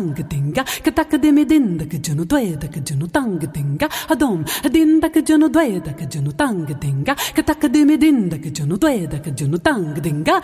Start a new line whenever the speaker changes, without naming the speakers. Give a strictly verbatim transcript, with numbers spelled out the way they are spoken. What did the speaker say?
tang dinga katak de me dinda ke junu dweda ke junu tang dinga adom dinda ke junu dweda ke junu tang dinga katak de me dinda ke junu dweda ke junu tang dinga